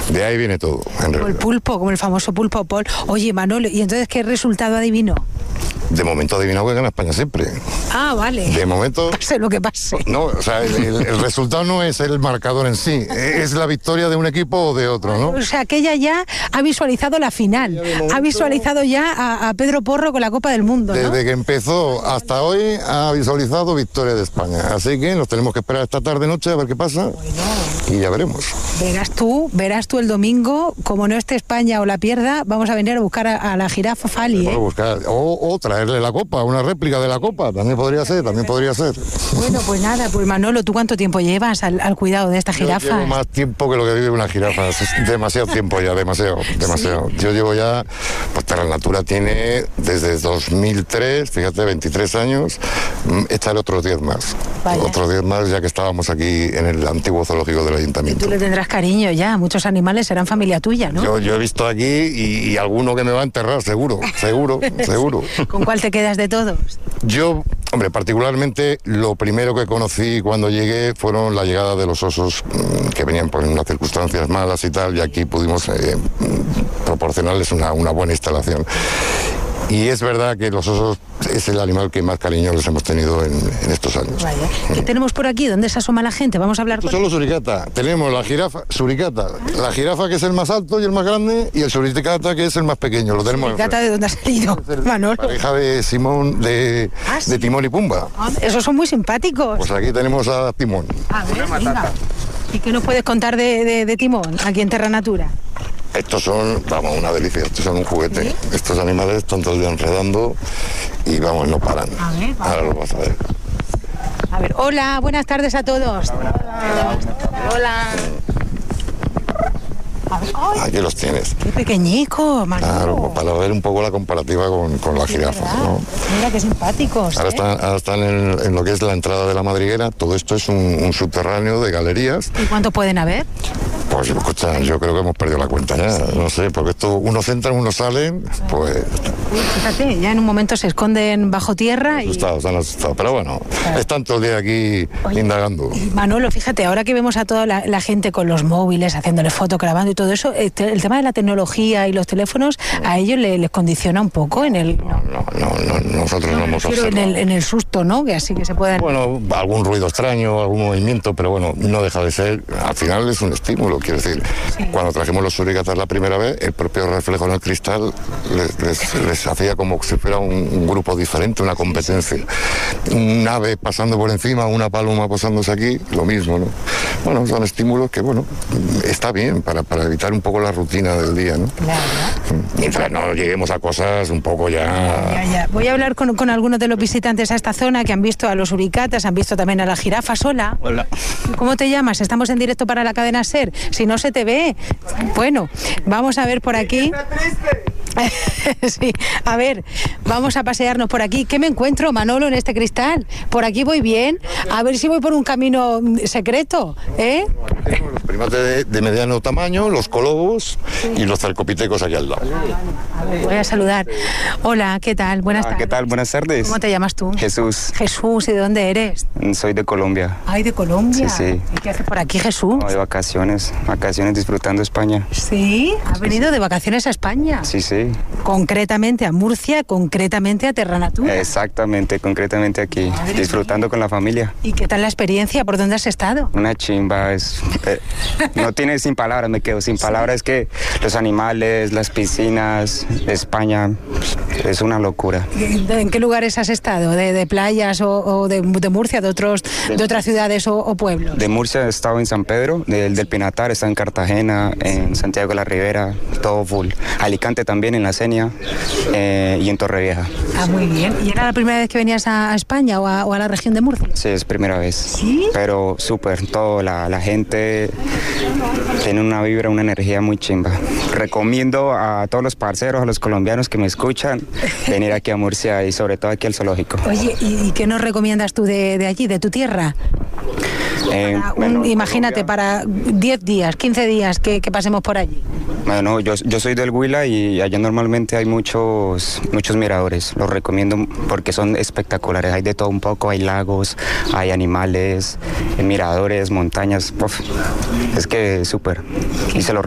De ahí viene todo, en Como el realidad. pulpo, como el famoso pulpo Paul. Oye, Manolo, ¿y entonces qué resultado adivinó? De momento adivinado que gana España siempre. Ah, vale. De momento... Pase lo que pase. No, o sea, el resultado no es el marcador en sí, es la victoria de un equipo o de otro, ¿no? O sea, que ella ya ha visualizado la final. Ha visualizado ya a Pedro Porro con la Copa del Mundo, ¿no? Desde que empezó hasta hoy ha visualizado victoria de España. Así que nos tenemos que esperar esta tarde-noche a ver qué pasa y ya veremos. Verás tú el domingo, como no esté España o la pierda, vamos a venir a buscar a la jirafa Fali, ¿eh? Bueno, buscar, o traerle la copa, una réplica de la copa, también podría ser. Bueno, pues nada, pues Manolo, ¿tú cuánto tiempo llevas al cuidado de esta jirafa? Yo llevo más tiempo que lo que vive una jirafa, es demasiado tiempo ya, demasiado. ¿Sí? Yo llevo ya, pues Terra Natura tiene desde 2003, fíjate, 23 años, échale otros 10 más. Vaya. Otros 10 más ya que estábamos aquí en el antiguo zoológico del ayuntamiento. Tú le tendrás cariño ya, muchos animales serán familia tuya, ¿no? Yo he visto aquí y alguno que me va a enterrar, seguro. ¿Con cuál te quedas de todos? Yo, hombre, particularmente lo primero que conocí cuando llegué fueron la llegada de los osos que venían por unas circunstancias malas y tal, y aquí pudimos proporcionarles una buena instalación. Y es verdad que los osos es el animal que más cariño les hemos tenido en estos años. Vaya. ¿Qué tenemos por aquí? ¿Dónde se asoma la gente? Vamos a hablar con... Son los suricata. Tenemos la jirafa, suricata. La jirafa que es el más alto y el más grande, y el suricata que es el más pequeño. Lo tenemos. ¿Suricata de dónde ha salido, Manolo? Pareja de Simón, de Timón y Pumba. Esos son muy simpáticos. Pues aquí tenemos a Timón. A ver, venga. ¿Y qué nos puedes contar de Timón, aquí en Terra Natura? Estos son, vamos, una delicia, estos son un juguete. ¿Sí? Estos animales están todo el día enredando y vamos, no paran. A ver, vamos. Ahora lo vas a ver. A ver, hola, buenas tardes a todos. Hola. A ver, ¡ay! Aquí los tienes. Qué pequeñico, Manolo. Claro, para ver un poco la comparativa con la jirafa, ¿no? Mira qué simpáticos. Ahora están en lo que es la entrada de la madriguera. Todo esto es un subterráneo de galerías. ¿Y cuánto pueden haber? Pues escucha, yo creo que hemos perdido la cuenta ya, no sé, porque esto unos entran, unos salen, pues... Fíjate, ya en un momento se esconden bajo tierra y... Están asustados, pero bueno, claro. Están todo el día aquí indagando. Y Manolo, fíjate, ahora que vemos a toda la gente con los móviles, haciéndole fotos, grabando y todo eso, el tema de la tecnología y los teléfonos, a ellos les condiciona un poco en el... No, nosotros no hemos observado. En el susto, ¿no? Que así que se pueden... Bueno, algún ruido extraño, algún movimiento, pero bueno, no deja de ser, al final es un estímulo. Quiero decir, sí. Cuando trajimos los suricatas la primera vez, el propio reflejo en el cristal les hacía como si fuera un grupo diferente, una competencia. Un ave pasando por encima, una paloma posándose aquí, lo mismo, ¿no? Bueno, son estímulos que, bueno, está bien para evitar un poco la rutina del día, ¿no? Claro. Mientras no lleguemos a cosas un poco ya... Voy a hablar con algunos de los visitantes a esta zona que han visto a los suricatas, han visto también a la jirafa. Hola. Hola. ¿Cómo te llamas? Estamos en directo para la cadena SER. Si no se te ve. Bueno, vamos a ver por aquí. Sí, a ver, vamos a pasearnos por aquí. ¿Qué me encuentro, Manolo, en este cristal? ¿Por aquí voy bien? A ver si voy por un camino secreto, ¿eh? Tenemos los primates de mediano tamaño, los colobos y los cercopitecos aquí al lado. A ver, voy a saludar. Hola, ¿qué tal? Buenas tardes. ¿Qué tal? Buenas tardes. ¿Cómo te llamas tú? Jesús. Jesús, ¿y de dónde eres? Soy de Colombia. Ay, ¿de Colombia? Sí. ¿Y qué haces por aquí, Jesús? No, de vacaciones disfrutando España. ¿Sí? ¿Has venido de vacaciones a España? Sí. Concretamente a Murcia, concretamente a Terra Natura. Exactamente, concretamente aquí, disfrutando con la familia. ¿Y qué tal la experiencia? ¿Por dónde has estado? Una chimba, no tiene sin palabras, me quedo sin palabras. Es que los animales, las piscinas, España, es una locura. ¿En qué lugares has estado? ¿De playas o de Murcia, de otras ciudades o pueblos? De Murcia he estado en San Pedro, del Pinatar, he estado en Cartagena, en Santiago de la Ribera, todo full. Alicante también, en La Senia, y en Torrevieja. Ah, muy bien. ¿Y era la primera vez que venías a España o a la región de Murcia? Sí, es primera vez. ¿Sí? Pero súper, la gente tiene una vibra, una energía muy chimba. Recomiendo a todos los parceros, a los colombianos que me escuchan, venir aquí a Murcia y sobre todo aquí al zoológico. Oye, ¿y qué nos recomiendas tú de allí, de tu tierra? Imagínate, para 10 días, 15 días que pasemos por allí. Bueno, yo soy del Huila y allá normalmente hay muchos miradores. Los recomiendo porque son espectaculares. Hay de todo un poco, hay lagos, hay animales, miradores, montañas. Uf, es que súper. Y se lo